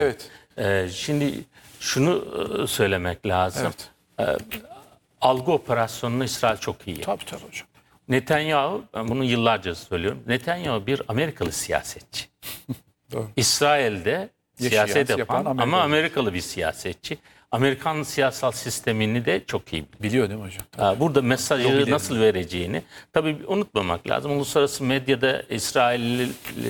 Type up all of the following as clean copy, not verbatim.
Evet. Şimdi şunu söylemek lazım. Evet. Algı operasyonunu İsrail çok iyi. Tabii hocam. Netanyahu, ben bunu yıllarca söylüyorum. Netanyahu bir Amerikalı siyasetçi. Doğru. İsrail'de siyaset yapan ama Amerikalı. Amerikalı bir siyasetçi. Amerikan siyasal sistemini de çok iyi Biliyor değil mi hocam? Tabii. burada mesajı nasıl vereceğini tabii unutmamak lazım. Uluslararası medyada İsrail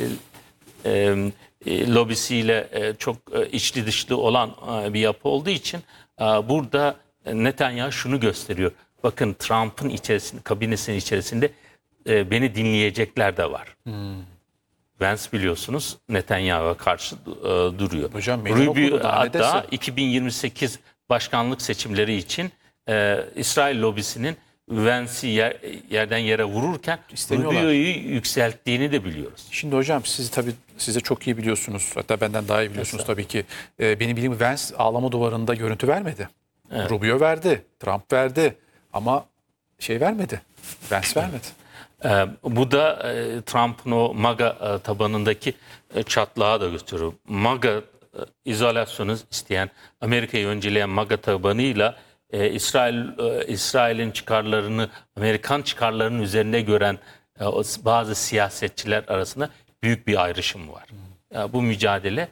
lobisiyle çok içli dışlı olan bir yapı olduğu için burada Netanyahu şunu gösteriyor. Bakın Trump'ın içerisinde, kabinesinin içerisinde beni dinleyecekler de var. Vance biliyorsunuz Netanyahu'ya karşı duruyor. Hocam, Rubio hatta 2028 başkanlık seçimleri için İsrail lobisinin Vance'i yerden yere vururken Rubio'yu yükselttiğini de biliyoruz. Şimdi hocam siz de çok iyi biliyorsunuz. Hatta benden daha iyi biliyorsunuz tabii ki. Benim bildiğim Vance ağlama duvarında görüntü vermedi. Evet. Rubio verdi, Trump verdi ama vermedi. Vance vermedi. Bu da Trump'ın o MAGA tabanındaki çatlağı da gösteriyor. MAGA izolasyonu isteyen, Amerika'yı önceleyen MAGA tabanıyla İsrail'in çıkarlarını, Amerikan çıkarlarının üzerinde gören bazı siyasetçiler arasında büyük bir ayrışım var. Bu mücadele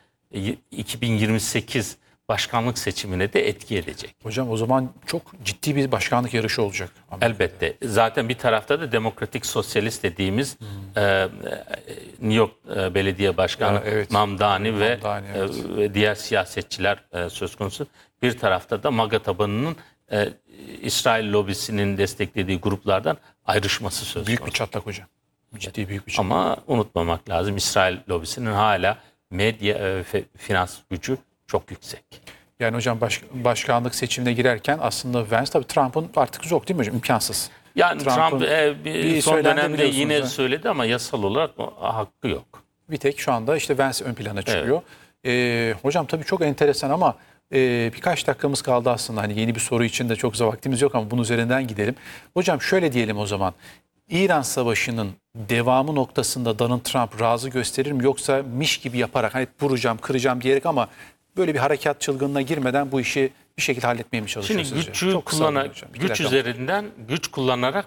2028 başkanlık seçimine de etki edecek. Hocam o zaman çok ciddi bir başkanlık yarışı olacak. Elbette. Zaten bir tarafta da Demokratik Sosyalist dediğimiz New York Belediye Başkanı Mamdani ve diğer siyasetçiler söz konusu. Bir tarafta da MAGA tabanının İsrail lobisinin desteklediği gruplardan ayrışması söz konusu. Büyük bir çatlak hocam. Ciddi büyük bir çatlak. Ama unutmamak lazım, İsrail lobisinin hala medya ve finans gücü çok yüksek. Yani hocam başkanlık seçimine girerken aslında Vance tabii Trump'ın artık yok değil mi hocam? İmkansız. Yani Trump son dönemde yine söyledi ama yasal olarak hakkı yok. Bir tek şu anda Vance ön plana çıkıyor. Evet. Hocam tabii çok enteresan ama birkaç dakikamız kaldı aslında. Hani yeni bir soru için de çok vaktimiz yok ama bunun üzerinden gidelim. Hocam şöyle diyelim o zaman. İran Savaşı'nın devamı noktasında Donald Trump razı gösterir mi? Yoksa miş gibi yaparak hani vuracağım, kıracağım diyerek ama böyle bir harekat çılgınına girmeden bu işi bir şekilde halletmeye mi çalışıyor? Şimdi güç üzerinden güç kullanarak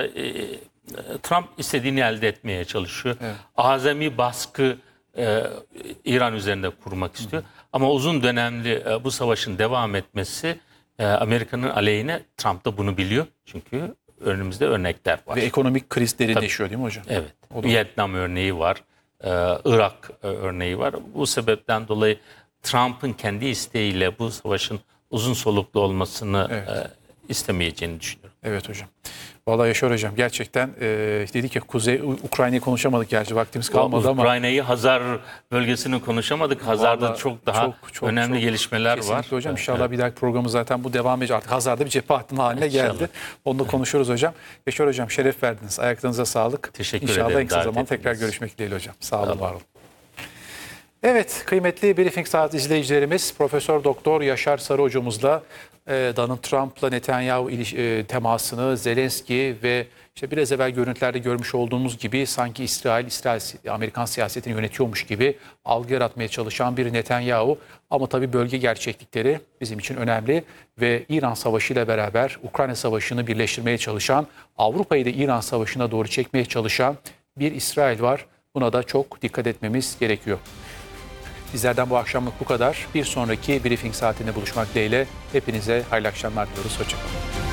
Trump istediğini elde etmeye çalışıyor. Evet. Azami baskı İran üzerinde kurmak istiyor. Ama uzun dönemli bu savaşın devam etmesi Amerika'nın aleyhine. Trump da bunu biliyor. Çünkü önümüzde örnekler var. Ve ekonomik kriz derinleşiyor değil mi hocam? Evet. Vietnam örneği var. Irak örneği var. Bu sebepten dolayı Trump'ın kendi isteğiyle bu savaşın uzun soluklu olmasını istemeyeceğini düşünüyorum. Evet hocam. Vallahi Yaşar hocam gerçekten dedik ya Ukrayna'yı konuşamadık gerçi vaktimiz kalmadı ama. Ukrayna'yı Hazar bölgesini konuşamadık. Hazar'da çok daha önemli gelişmeler var. Kesinlikle hocam. İnşallah bir dahaki programı zaten bu devam edecek. Artık Hazar'da bir cephe hattının haline geldi. Onu da konuşuruz hocam. Yaşar hocam şeref verdiniz. Ayaklarınıza sağlık. Teşekkür ederim. İnşallah en kısa zaman tekrar görüşmek dileğiyle hocam. Sağ olun, var olun. Evet, kıymetli Briefing Saat izleyicilerimiz, Profesör Doktor Yaşar Sarı hocamızla Donald Trump'la Netanyahu temasını, Zelenski ve biraz evvel görüntülerde görmüş olduğumuz gibi sanki İsrail Amerikan siyasetini yönetiyormuş gibi algı yaratmaya çalışan bir Netanyahu. Ama tabii bölge gerçeklikleri bizim için önemli ve İran Savaşı ile beraber Ukrayna Savaşı'nı birleştirmeye çalışan, Avrupa'yı da İran Savaşı'na doğru çekmeye çalışan bir İsrail var. Buna da çok dikkat etmemiz gerekiyor. Bizlerden bu akşamlık bu kadar. Bir sonraki briefing saatinde buluşmak dileğiyle hepinize hayırlı akşamlar diliyoruz. Hoşçakalın.